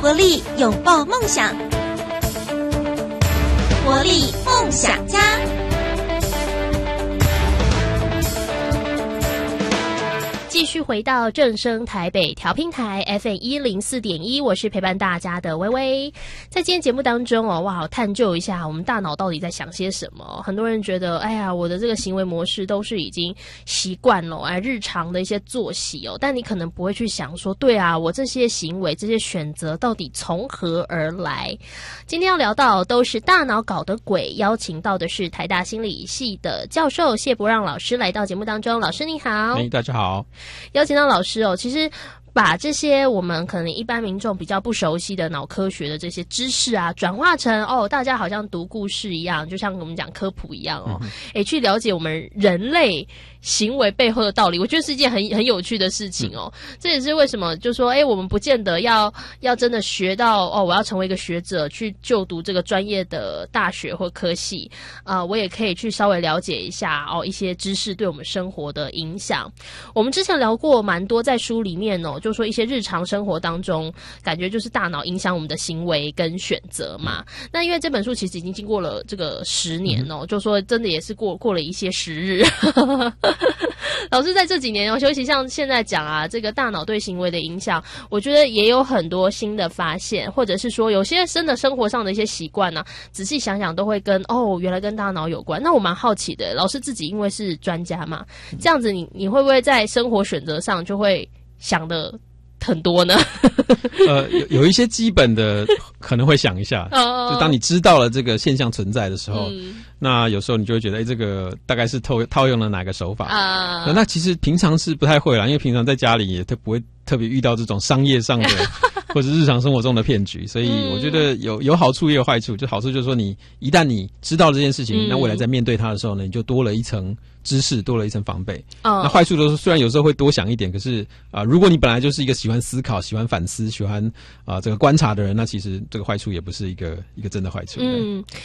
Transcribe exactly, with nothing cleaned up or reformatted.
活力，拥抱梦想。活力梦想家。 继续回到正声台北调频台 F M 一零四点一，我是陪伴大家的微微。在今天节目当中哦，哇，探究一下我们大脑到底在想些什么。很多人觉得，哎呀，我的这个行为模式都是已经习惯了，哎，日常的一些作息哦，但你可能不会去想说，对啊，我这些行为、这些选择到底从何而来？今天要聊到都是大脑搞的鬼，邀请到的是台大心理系的教授谢伯让老师来到节目当中。老师你好。 哎，大家好。 邀请到老师哦，其实把这些我们可能一般民众比较不熟悉的脑科学的这些知识啊，转化成哦，大家好像读故事一样，就像我们讲科普一样哦，哎、嗯，去了解我们人类行为背后的道理，我觉得是一件很很有趣的事情哦。嗯、这也是为什么就说，哎，我们不见得要要真的学到哦，我要成为一个学者去就读这个专业的大学或科系啊、呃，我也可以去稍微了解一下哦一些知识对我们生活的影响。我们之前聊过蛮多，在书里面哦，就说一些日常生活当中，感觉就是大脑影响我们的行为跟选择嘛。那因为这本书其实已经经过了这个十年哦，嗯、就说真的也是过过了一些时日。老师在这几年哦，尤其像现在讲啊，这个大脑对行为的影响，我觉得也有很多新的发现，或者是说有些真的生活上的一些习惯呢、啊，仔细想想都会跟哦，原来跟大脑有关。那我蛮好奇的，老师自己因为是专家嘛，这样子你你会不会在生活选择上就会想的很多呢？ 呃，有有一些基本的可能会想一下，就当你知道了这个现象存在的时候，嗯、那有时候你就会觉得，哎、欸，这个大概是套套用了哪个手法啊、呃？那其实平常是不太会啦，因为平常在家里也特不会特别遇到这种商业上的或者日常生活中的骗局，所以我觉得有有好处也有坏处。就好处就是说，你一旦你知道这件事情，嗯、那未来在面对它的时候呢，你就多了一层知识，多了一层防备。哦、那坏处都是虽然有时候会多想一点，可是啊、呃，如果你本来就是一个喜欢思考、喜欢反思、喜欢啊、呃、这个观察的人，那其实这个坏处也不是一个一个真的坏处。嗯，